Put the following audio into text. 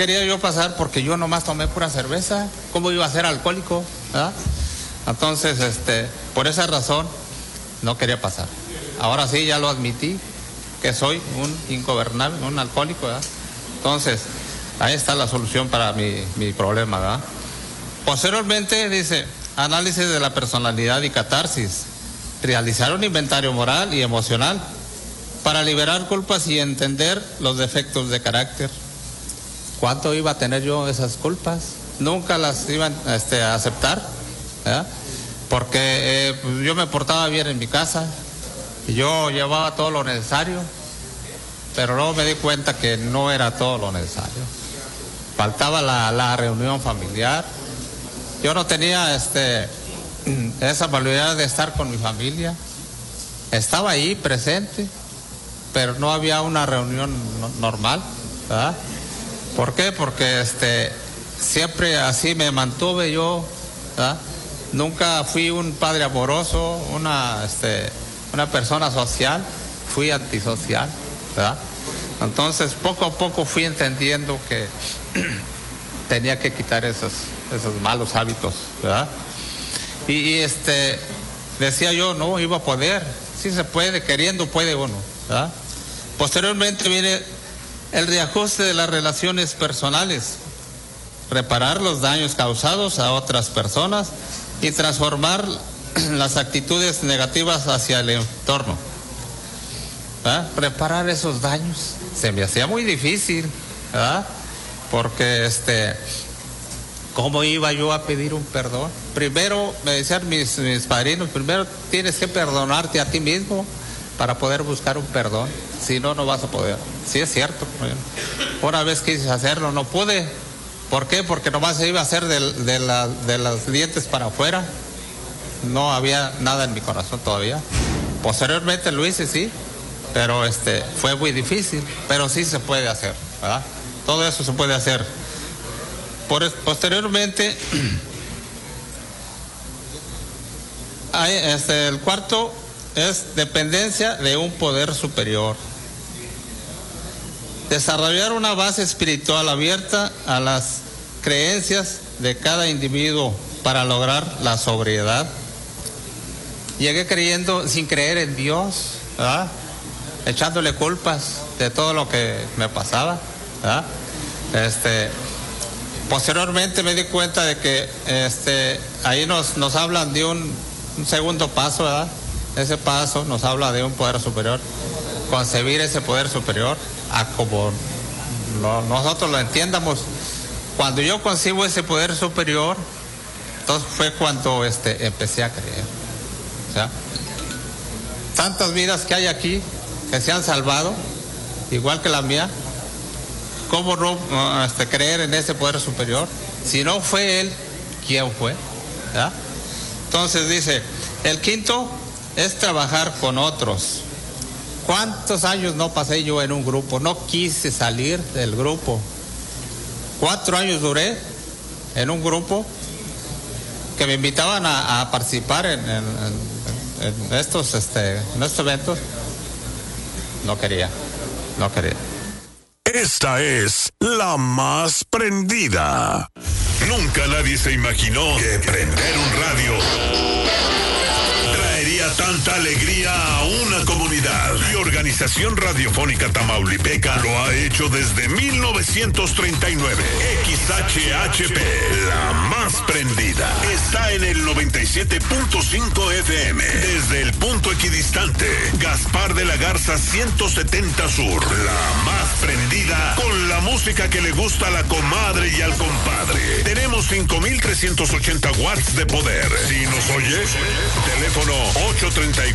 quería yo pasar porque yo nomás tomé pura cerveza. ¿Cómo iba a ser alcohólico? ¿Verdad? Entonces, por esa razón, no quería pasar. Ahora sí, ya lo admití, que soy un ingobernable, un alcohólico, ¿verdad? Entonces, ahí está la solución para mi problema, ¿verdad? Posteriormente, dice, análisis de la personalidad y catarsis. Realizar un inventario moral y emocional para liberar culpas y entender los defectos de carácter. ¿Cuánto iba a tener yo esas culpas? Nunca las iban a aceptar, ¿verdad? Porque yo me portaba bien en mi casa y yo llevaba todo lo necesario, pero luego me di cuenta que no era todo lo necesario. Faltaba la reunión familiar. Yo no tenía esa validad de estar con mi familia. Estaba ahí presente, pero no había una reunión normal, ¿verdad? ¿Por qué? Porque siempre así me mantuve yo, ¿verdad? Nunca fui un padre amoroso, una persona social, fui antisocial, ¿verdad? Entonces poco a poco fui entendiendo que tenía que quitar esos malos hábitos, ¿verdad? Y decía yo, no iba a poder, sí se puede, queriendo puede uno, ¿verdad? Posteriormente viene el reajuste de las relaciones personales, reparar los daños causados a otras personas y transformar las actitudes negativas hacia el entorno, ¿verdad? Reparar esos daños se me hacía muy difícil, ¿verdad? Porque ¿cómo iba yo a pedir un perdón? Primero, me decían mis padrinos, primero tienes que perdonarte a ti mismo para poder buscar un perdón, si no, no vas a poder. Sí, es cierto. Una vez quise hacerlo, no pude. ¿Por qué? Porque nomás se iba a hacer de los dientes para afuera. No había nada en mi corazón todavía. Posteriormente lo hice, sí, pero fue muy difícil, pero sí se puede hacer, ¿verdad? Todo eso se puede hacer. Posteriormente, el cuarto es dependencia de un poder superior. Desarrollar una base espiritual abierta a las creencias de cada individuo para lograr la sobriedad. Llegué creyendo sin creer en Dios, ¿verdad? Echándole culpas de todo lo que me pasaba, ¿verdad? Posteriormente me di cuenta de que ahí nos hablan de un segundo paso, ¿verdad? Ese paso nos habla de un poder superior, concebir ese poder superior a como nosotros lo entiendamos. Cuando yo concibo ese poder superior, entonces fue cuando empecé a creer. O sea, tantas vidas que hay aquí que se han salvado, igual que la mía. ¿Cómo no creer en ese poder superior? Si no fue Él, ¿quién fue? ¿Ya? Entonces dice, el quinto es trabajar con otros. ¿Cuántos años no pasé yo en un grupo? No quise salir del grupo. 4 años duré en un grupo que me invitaban a participar en estos eventos. No quería. Esta es la más prendida. Nunca nadie se imaginó que prender un radio traería tanta alegría a una comunidad. Y Organización Radiofónica Tamaulipeca lo ha hecho desde 1939. XHHP, la más prendida, está en el 97.5 FM. Desde el punto equidistante, Gaspar de la Garza 170 Sur. La más prendida con la música que le gusta a la comadre y al compadre. Tenemos 5,380 watts de poder. Si nos oyes, teléfono 834